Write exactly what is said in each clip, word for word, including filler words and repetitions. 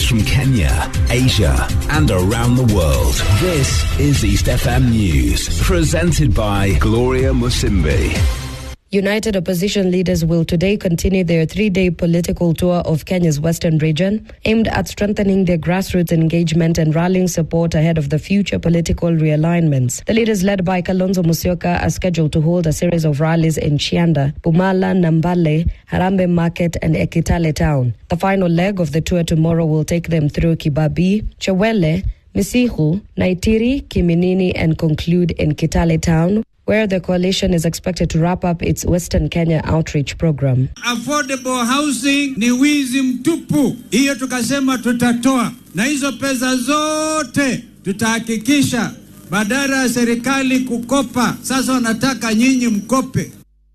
news from Kenya, Asia, and around the world. This is East F M News, presented by Gloria Musimbi. United opposition leaders will today continue their three-day political tour of Kenya's western region, aimed at strengthening their grassroots engagement and rallying support ahead of the future political realignments. The leaders, led by Kalonzo Musyoka, are scheduled to hold a series of rallies in Chianda, Bumala, Nambale, Harambe Market, and Ekitale town. The final leg of the tour tomorrow will take them through Kibabii, Chewele, Misihu, Naitiri, Kiminini, and conclude in Kitale town, where the coalition is expected to wrap up its Western Kenya outreach program. Affordable housing ni wizi mtupu. Hiyo tukasema tutatoa. Na hizo pesa zote tutahakikisha badala ya serikali kukopa. Sasa wanataka nyinyi mkope.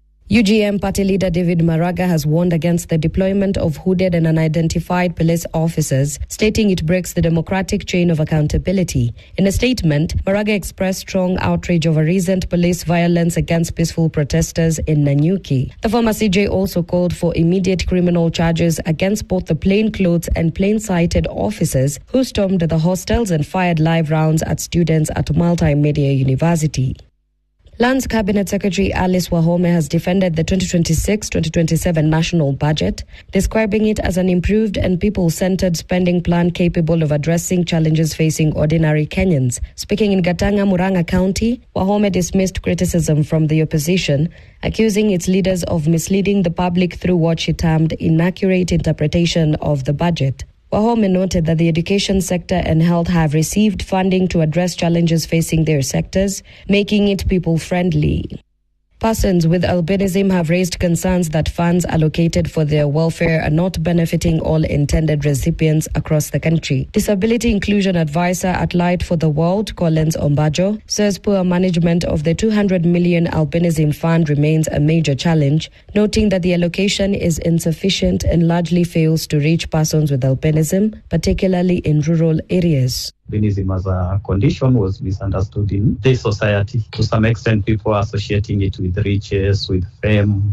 U G M party leader David Maraga has warned against the deployment of hooded and unidentified police officers, stating it breaks the democratic chain of accountability. In a statement, Maraga expressed strong outrage over recent police violence against peaceful protesters in Nanyuki. The former C J also called for immediate criminal charges against both the plainclothes and plain-sighted officers who stormed the hostels and fired live rounds at students at Multimedia University. Lands Cabinet Secretary Alice Wahome has defended the twenty twenty-six twenty twenty-seven national budget, describing it as an improved and people-centered spending plan capable of addressing challenges facing ordinary Kenyans. Speaking in Gatanga, Murang'a County, Wahome dismissed criticism from the opposition, accusing its leaders of misleading the public through what she termed inaccurate interpretation of the budget. Wahome noted that the education sector and health have received funding to address challenges facing their sectors, making it people-friendly. Persons with albinism have raised concerns that funds allocated for their welfare are not benefiting all intended recipients across the country. Disability Inclusion Advisor at Light for the World, Collins Ombajo, says poor management of the two hundred million albinism fund remains a major challenge, noting that the allocation is insufficient and largely fails to reach persons with albinism, particularly in rural areas. Albinism as a condition was misunderstood in this society. To some extent, people are associating it with riches, with fame.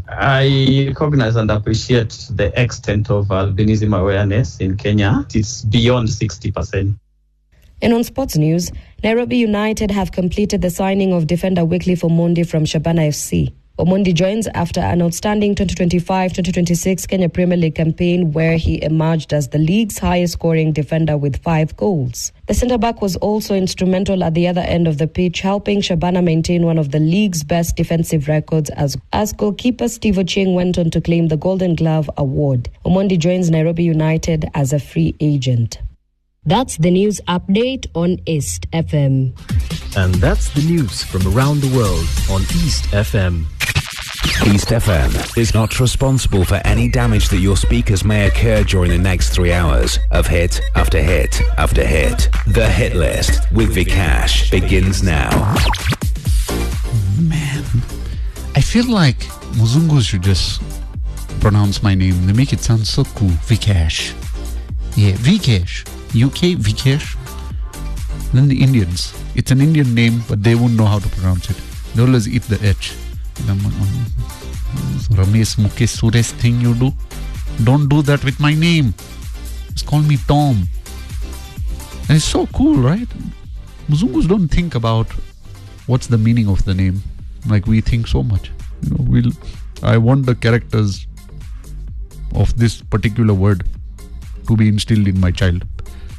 I recognize and appreciate the extent of albinism awareness in Kenya. It's beyond sixty percent. And on sports news, Nairobi United have completed the signing of defender Wycliffe Omondi from Shabana F C. Omondi joins after an outstanding twenty twenty-five twenty twenty-six Kenya Premier League campaign where he emerged as the league's highest-scoring defender with five goals. The centre-back was also instrumental at the other end of the pitch, helping Shabana maintain one of the league's best defensive records as, as goalkeeper Steve Ochieng went on to claim the Golden Glove award. Omondi joins Nairobi United as a free agent. That's the news update on East F M. And that's the news from around the world on East F M. East F M is not responsible for any damage that your speakers may occur during the next three hours of hit after hit after hit. The Hit List with Vikash begins now. Man, I feel like Muzungus should just pronounce my name. They make it sound so cool. Vikash. Yeah, Vikash. U K, Vikash. Then the Indians. It's an Indian name, but they won't know how to pronounce it. They always eat the H. Ramesh Mukesh Suresh thing you do. Don't do that with my name. Just call me Tom. And it's so cool, right? Muzungus don't think about what's the meaning of the name like we think so much. You know, we'll. I want the characters of this particular word to be instilled in my child.